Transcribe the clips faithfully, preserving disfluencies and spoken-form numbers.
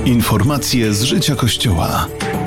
Informacje z życia Kościoła.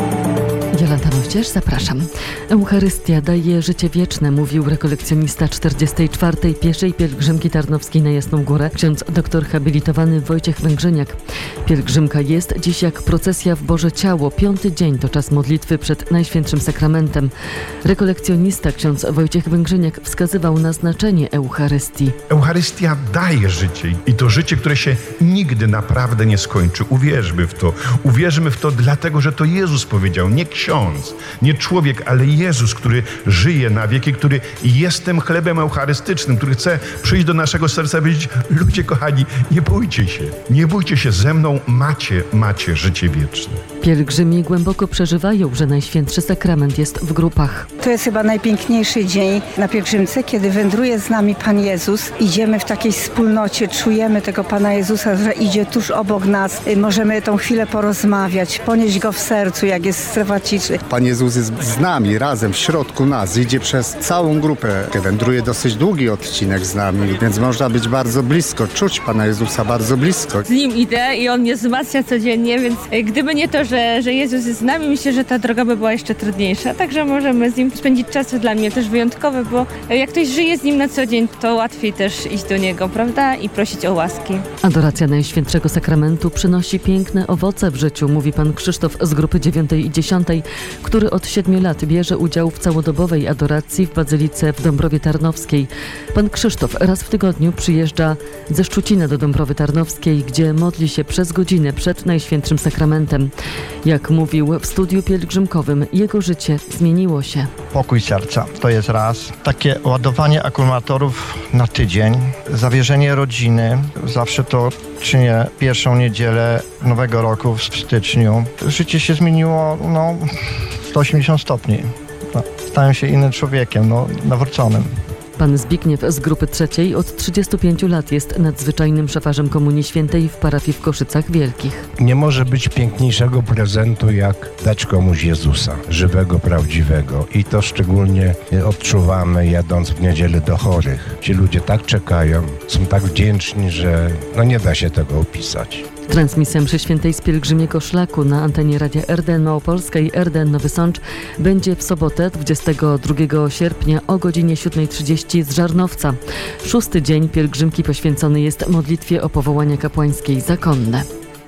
Jolanta Moździerz, zapraszam. Eucharystia daje życie wieczne, mówił rekolekcjonista czterdziestej czwartej pieszej pielgrzymki tarnowskiej na Jasną Górę, ksiądz doktor habilitowany Wojciech Węgrzyniak. Pielgrzymka jest dziś jak procesja w Boże Ciało. Piąty dzień to czas modlitwy przed Najświętszym Sakramentem. Rekolekcjonista ksiądz Wojciech Węgrzyniak wskazywał na znaczenie Eucharystii. Eucharystia daje życie i to życie, które się nigdy naprawdę nie skończy. Uwierzmy w to. Uwierzmy w to dlatego, że to Jezus powiedział, nie ksiądz, nie człowiek, ale Jezus, który żyje na wieki, który jestem chlebem eucharystycznym, który chce przyjść do naszego serca i powiedzieć: ludzie kochani, nie bójcie się, nie bójcie się, ze mną macie, macie życie wieczne. Pielgrzymi głęboko przeżywają, że Najświętszy Sakrament jest w grupach. To jest chyba najpiękniejszy dzień na pielgrzymce, kiedy wędruje z nami Pan Jezus. Idziemy w takiej wspólnocie, czujemy tego Pana Jezusa, że idzie tuż obok nas. Możemy tą chwilę porozmawiać, ponieść Go w sercu, jak jest strefa ciszy. Pan Jezus jest z nami, razem, w środku nas. Idzie przez całą grupę. Wędruje dosyć długi odcinek z nami, więc można być bardzo blisko, czuć Pana Jezusa bardzo blisko. Z Nim idę i On mnie wzmacnia codziennie, więc gdyby nie to, że, że Jezus jest z nami, myślę, że ta droga by była jeszcze trudniejsza. Także możemy z Nim spędzić czas, dla mnie też wyjątkowy, bo jak ktoś żyje z Nim na co dzień, to łatwiej też iść do Niego, prawda? I prosić o łaski. Adoracja Najświętszego Sakramentu przynosi piękne owoce w życiu, mówi pan Krzysztof z grupy dziewiątej i dziesiątej, który od siedmiu lat bierze udział w całodobowej adoracji w Bazylice w Dąbrowie Tarnowskiej. Pan Krzysztof raz w tygodniu przyjeżdża ze Szczucina do Dąbrowy Tarnowskiej, gdzie modli się przez godzinę przed Najświętszym Sakramentem. Jak mówił w studiu pielgrzymkowym, jego życie zmieniło się. Pokój serca to jest raz. Takie ładowanie akumulatorów na tydzień, zawierzenie rodziny. Zawsze to czynię pierwszą niedzielę Nowego Roku w styczniu. Życie się zmieniło no, sto osiemdziesiąt stopni. No, stałem się innym człowiekiem, no, nawróconym. Pan Zbigniew z grupy trzeciej od trzydziestu pięciu lat jest nadzwyczajnym szafarzem Komunii Świętej w parafii w Koszycach Wielkich. Nie może być piękniejszego prezentu, jak dać komuś Jezusa, żywego, prawdziwego. I to szczególnie odczuwamy, jadąc w niedzielę do chorych. Ci ludzie tak czekają, są tak wdzięczni, że no nie da się tego opisać. Transmisja mszy świętej z pielgrzymiego szlaku na antenie Radia R D N Małopolska i R D N Nowy Sącz będzie w sobotę dwudziestego drugiego sierpnia o godzinie siódmej trzydzieści z Żarnowca. Szósty dzień pielgrzymki poświęcony jest modlitwie o powołania kapłańskie i zakonne.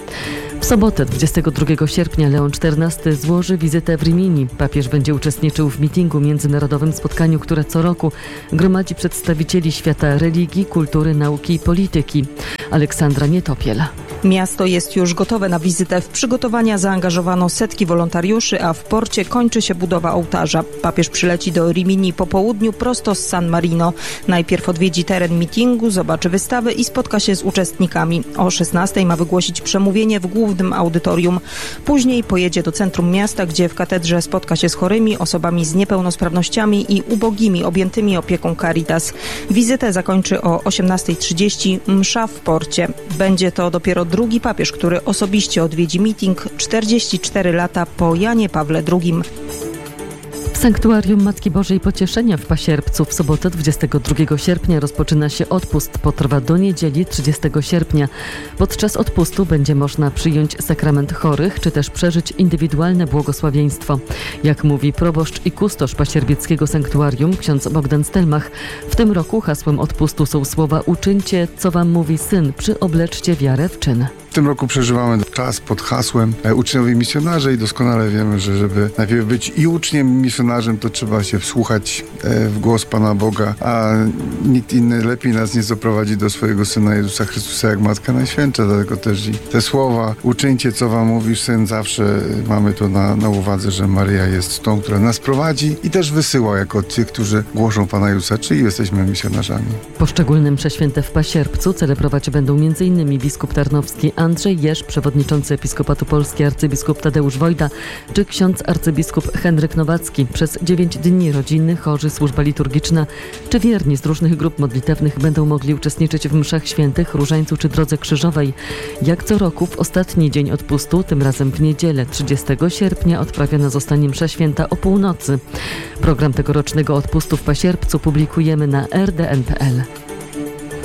W sobotę dwudziestego drugiego sierpnia Leon czternasty złoży wizytę w Rimini. Papież będzie uczestniczył w mitingu międzynarodowym spotkaniu, które co roku gromadzi przedstawicieli świata religii, kultury, nauki i polityki. Aleksandra Nietopiel. Miasto jest już gotowe na wizytę. W przygotowania zaangażowano setki wolontariuszy, a w porcie kończy się budowa ołtarza. Papież przyleci do Rimini po południu prosto z San Marino. Najpierw odwiedzi teren mitingu, zobaczy wystawę i spotka się z uczestnikami. O szesnastej ma wygłosić przemówienie w głównym audytorium. Później pojedzie do centrum miasta, gdzie w katedrze spotka się z chorymi, osobami z niepełnosprawnościami i ubogimi objętymi opieką Caritas. Wizytę zakończy o osiemnastej trzydzieści msza w porcie. Będzie to dopiero drugi papież, który osobiście odwiedzi miting czterdzieści cztery lata po Janie Pawle drugim. W Sanktuarium Matki Bożej Pocieszenia w Pasierbcu w sobotę dwudziestego drugiego sierpnia rozpoczyna się odpust. Potrwa do niedzieli trzydziestego sierpnia. Podczas odpustu będzie można przyjąć sakrament chorych, czy też przeżyć indywidualne błogosławieństwo. Jak mówi proboszcz i kustosz pasierbieckiego sanktuarium, ksiądz Bogdan Stelmach, w tym roku hasłem odpustu są słowa: uczyńcie, co wam mówi Syn, przyobleczcie wiarę w czyn. W tym roku przeżywamy czas pod hasłem uczniowie misjonarze i doskonale wiemy, że żeby najpierw być i uczniem, misjonarzem, to trzeba się wsłuchać w głos Pana Boga, a nikt inny lepiej nas nie zaprowadzi do swojego Syna Jezusa Chrystusa jak Matka Najświętsza. Dlatego też i te słowa uczyńcie, co wam mówi Syn, zawsze mamy to na, na uwadze, że Maryja jest tą, która nas prowadzi i też wysyła jako tych, którzy głoszą Pana Jezusa, czyli jesteśmy misjonarzami. Poszczególne msze święte w Pasierbcu celebrować będą m.in. biskup tarnowski Andrzej Jerz, przewodniczący Episkopatu Polski arcybiskup Tadeusz Wojda, czy ksiądz arcybiskup Henryk Nowacki. Przez dziewięć dni rodziny, chorzy, służba liturgiczna czy wierni z różnych grup modlitewnych będą mogli uczestniczyć w mszach świętych, różańcu czy drodze krzyżowej. Jak co roku w ostatni dzień odpustu, tym razem w niedzielę trzydziestego sierpnia, odprawiona zostanie msza święta o północy. Program tegorocznego odpustu w Pasierbcu publikujemy na r d n kropka p l.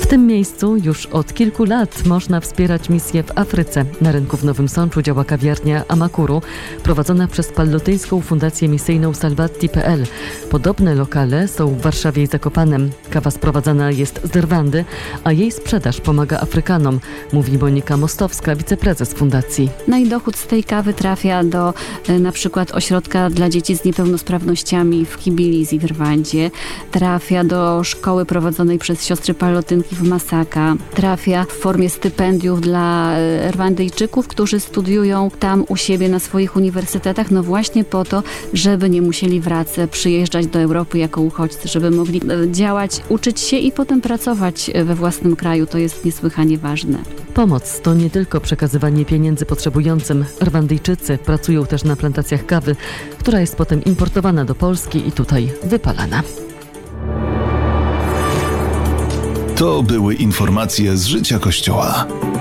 W tym miejscu już od kilku lat można wspierać misję w Afryce. Na rynku w Nowym Sączu działa kawiarnia Amakuru, prowadzona przez Pallotyńską Fundację Misyjną Salvati kropka p l. Podobne lokale są w Warszawie i Zakopanem. Kawa sprowadzana jest z Rwandy, a jej sprzedaż pomaga Afrykanom, mówi Monika Mostowska, wiceprezes fundacji. No i dochód z tej kawy trafia do na przykład ośrodka dla dzieci z niepełnosprawnościami w Kibilizi w Rwandzie, trafia do szkoły prowadzonej przez siostry Pallotynki w Masaka, trafia w formie stypendiów dla Rwandyjczyków, którzy studiują tam u siebie na swoich uniwersytetach, no właśnie po to, żeby nie musieli wracać, przyjeżdżać do Europy jako uchodźcy, żeby mogli działać, uczyć się i potem pracować we własnym kraju. To jest niesłychanie ważne. Pomoc to nie tylko przekazywanie pieniędzy potrzebującym. Rwandyjczycy pracują też na plantacjach kawy, która jest potem importowana do Polski i tutaj wypalana. To były informacje z życia Kościoła.